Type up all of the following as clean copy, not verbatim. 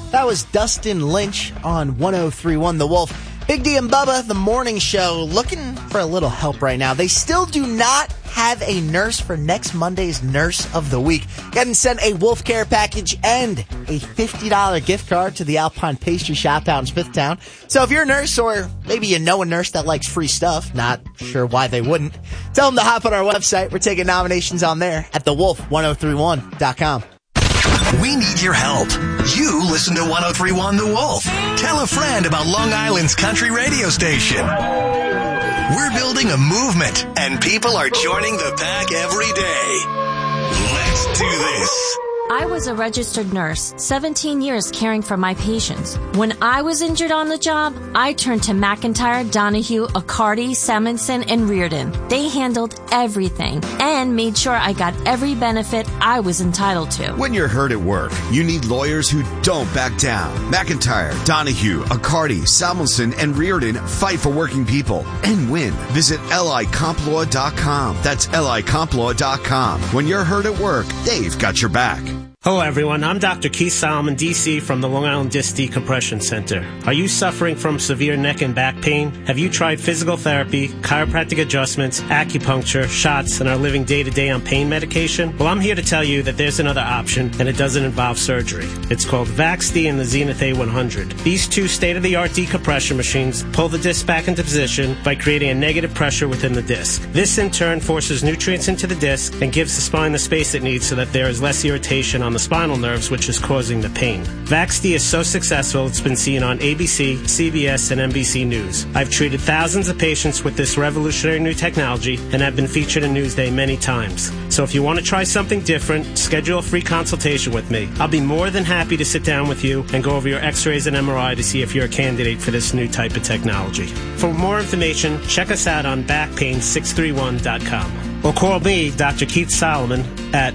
That was Dustin Lynch on 103.1 The Wolf. Big D and Bubba, the morning show, looking for a little help right now. They still do not have a nurse for next Monday's Nurse of the Week. Getting sent a Wolf Care package and a $50 gift card to the Alpine Pastry Shop out in Smithtown. So if you're a nurse, or maybe you know a nurse that likes free stuff, not sure why they wouldn't, tell them to hop on our website. We're taking nominations on there at thewolf1031.com. We need your help. You listen to 103.1 The Wolf. Tell a friend about Long Island's country radio station. We're building a movement, and people are joining the pack every day. Let's do this. I was a registered nurse, 17 years caring for my patients. When I was injured on the job, I turned to McIntyre, Donahue, Accardi, Samuelson, and Reardon. They handled everything and made sure I got every benefit I was entitled to. When you're hurt at work, you need lawyers who don't back down. McIntyre, Donahue, Accardi, Samuelson, and Reardon fight for working people and win. Visit LICompLaw.com. That's LICompLaw.com. When you're hurt at work, they've got your back. Hello, everyone. I'm Dr. Keith Solomon, D.C. from the Long Island Disc Decompression Center. Are you suffering from severe neck and back pain? Have you tried physical therapy, chiropractic adjustments, acupuncture, shots, and are living day-to-day on pain medication? Well, I'm here to tell you that there's another option, and it doesn't involve surgery. It's called VaxD and the Zenith A100. These two state-of-the-art decompression machines pull the disc back into position by creating a negative pressure within the disc. This, in turn, forces nutrients into the disc and gives the spine the space it needs so that there is less irritation on the spinal nerves, which is causing the pain. VaxD is so successful it's been seen on ABC, CBS, and NBC News. I've treated thousands of patients with this revolutionary new technology and have been featured in Newsday many times. So if you want to try something different, schedule a free consultation with me. I'll be more than happy to sit down with you and go over your x-rays and MRI to see if you're a candidate for this new type of technology. For more information, check us out on backpain631.com. Or call me, Dr. Keith Solomon, at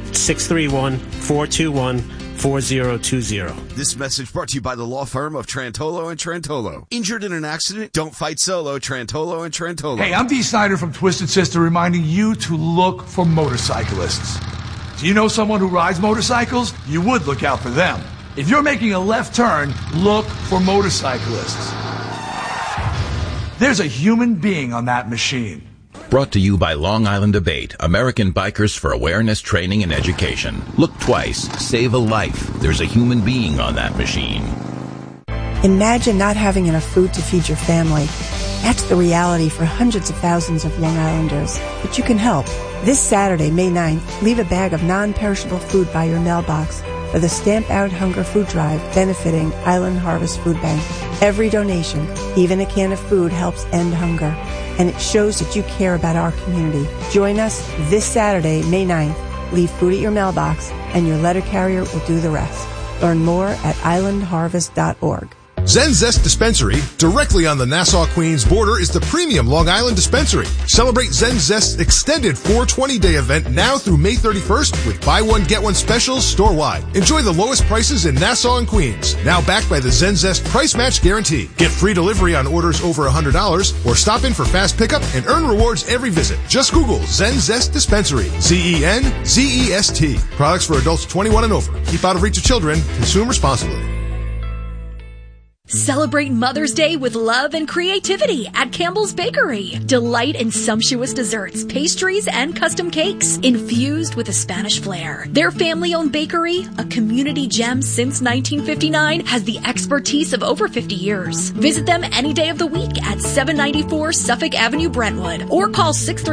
631-421-4020. This message brought to you by the law firm of Trantolo and Trantolo. Injured in an accident? Don't fight solo. Trantolo and Trantolo. Hey, I'm Dee Snyder from Twisted Sister, reminding you to look for motorcyclists. Do you know someone who rides motorcycles? You would look out for them. If you're making a left turn, look for motorcyclists. There's a human being on that machine. Brought to you by Long Island Debate, American Bikers for Awareness, Training, and Education. Look twice. Save a life. There's a human being on that machine. Imagine not having enough food to feed your family. That's the reality for hundreds of thousands of Long Islanders. But you can help. This Saturday, May 9th, leave a bag of non-perishable food by your mailbox for the Stamp Out Hunger Food Drive benefiting Island Harvest Food Bank. Every donation, even a can of food, helps end hunger. And it shows that you care about our community. Join us this Saturday, May 9th. Leave food at your mailbox, and your letter carrier will do the rest. Learn more at islandharvest.org. Zen Zest Dispensary, directly on the Nassau-Queens border, is the premium Long Island dispensary. Celebrate Zen Zest's extended 420-day event now through May 31st with buy one, get one specials store-wide. Enjoy the lowest prices in Nassau and Queens. Now backed by the Zen Zest price match guarantee. Get free delivery on orders over $100 or stop in for fast pickup and earn rewards every visit. Just Google Zen Zest Dispensary. ZENZEST. Products for adults 21 and over. Keep out of reach of children. Consume responsibly. Celebrate Mother's Day with love and creativity at Campbell's Bakery. Delight in sumptuous desserts, pastries, and custom cakes infused with a Spanish flair. Their family-owned bakery, a community gem since 1959, has the expertise of over 50 years. Visit them any day of the week at 794 Suffolk Avenue, Brentwood, or call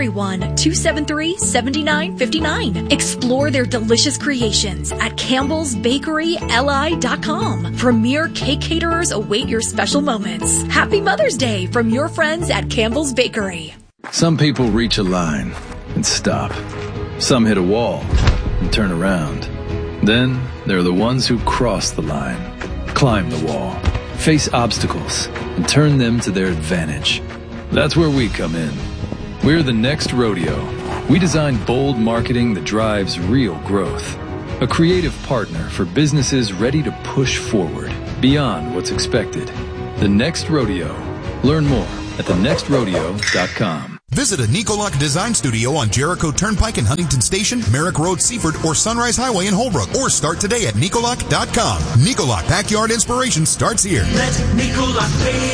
631-273-7959. Explore their delicious creations at campbellsbakeryli.com. Premier cake caterers await your special moments. Happy Mother's Day from your friends at Campbell's Bakery. Some people reach a line and stop. Some hit a wall and turn around. Then there are the ones who cross the line, climb the wall, face obstacles, and turn them to their advantage. That's where we come in. We're the Next Rodeo. We design bold marketing that drives real growth. A creative partner for businesses ready to push forward beyond what's expected. The Next Rodeo. Learn more at thenextrodeo.com. Visit a Nicoloc Design Studio on Jericho Turnpike in Huntington Station, Merrick Road, Seaford, or Sunrise Highway in Holbrook, or start today at Nicoloc.com. Nicoloc Backyard Inspiration starts here. Let Nicoloc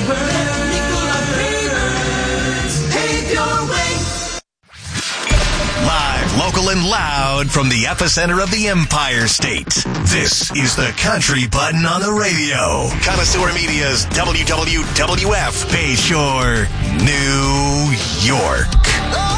Pavers pave your way. Live, local, and loud from the epicenter of the Empire State. This is the Country Button on the Radio. Connoisseur Media's WWWF Bayshore, New York.